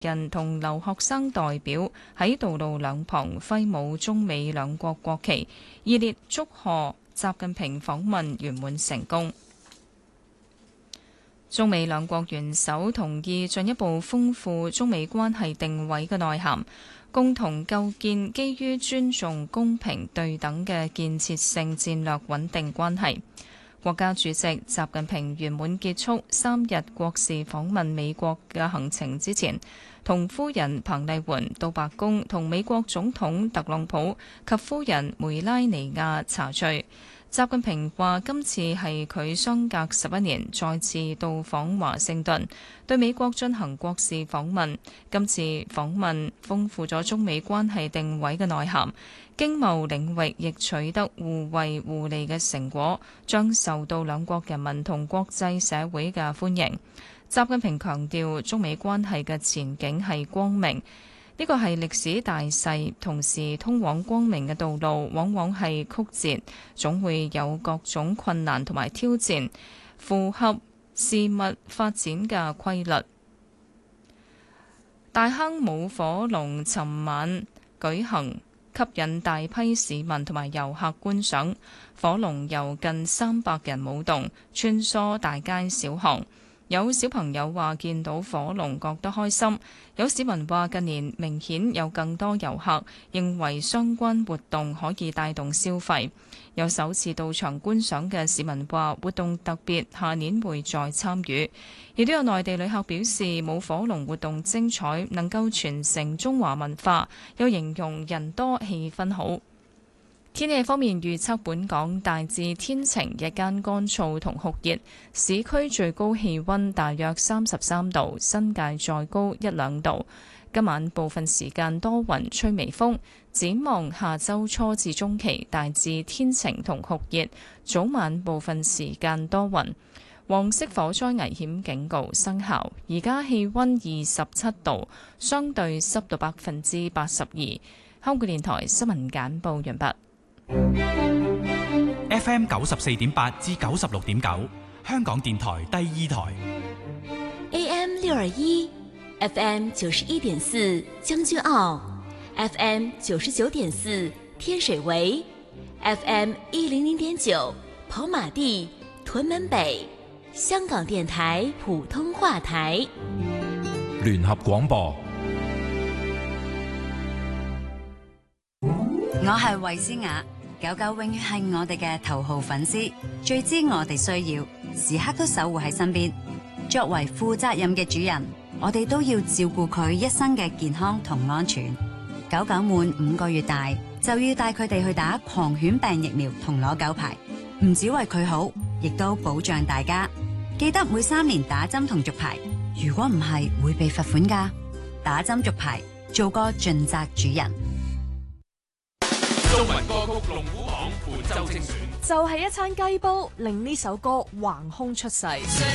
人同留學生代表喺道路兩旁揮舞中美兩國國旗，熱烈祝賀習近平訪問圓滿成功。中美兩國元首同意進一步豐富中美關係定位嘅內涵，共同構建基於尊重、公平、對等嘅建設性戰略穩定關係。國家主席習近平圓滿結束3日國事訪問美國嘅行程之前，同夫人彭麗媛到白宮同美國總統特朗普及夫人梅拉尼亞茶敘。習近平話：今次係佢相隔11年再次到訪華盛頓，對美國進行國事訪問。今次訪問豐富咗中美關係定位嘅內涵，經貿領域亦取得互惠互利嘅成果，將受到兩國人民同國際社會嘅歡迎。習近平強調，中美關係嘅前景係光明。呢個係歷史大勢，同時通往光明嘅道路往往係曲折，總會有各種困難同埋挑戰，符合事物發展嘅規律。大坑舞火龍尋晚舉行，吸引大批市民同埋遊客觀賞。火龍由近300人舞動，穿梭大街小巷。有小朋友話見到火龍覺得開心，有市民話近年明顯有更多遊客，認為相關活動可以帶動消費。有首次到場觀賞嘅市民話活動特別，下年會再參與。亦都有內地旅客表示舞火龍活動精彩，能夠傳承中華文化，又形容人多氣氛好。天氣方面預測，本港大致天晴，日間乾燥同酷熱，市區最高氣溫大約33度，新界再高1-2度。今晚部分時間多雲，吹微風。展望下周初至中期，大致天晴同酷熱，早晚部分時間多雲。黃色火災危險警告生效。而家氣溫27度，相對濕度82%。香港電台新聞簡報完畢。 FM 94.8至96.9，香港電台第2台。 AM 621 FM 91.4將軍澳 FM 99.4天水圍 FM 100.9跑馬地屯門北，香港電台普通話台。 聯合廣播。 我係衛詩雅，狗狗永遠係我哋嘅頭號粉絲，最知我哋需要，時刻都守護喺身邊。作為負責任嘅主人，我哋都要照顧佢一生嘅健康同安全。狗狗滿5個月大，就要帶佢哋去打狂犬病疫苗同攞狗牌，唔只為佢好，亦都保障大家。記得每3年打針同續牌，如果唔係會被罰款㗎。打針續牌，做個盡責主人。 中文歌曲龍虎榜本周精選， 就係一餐雞煲令呢首歌橫空出世。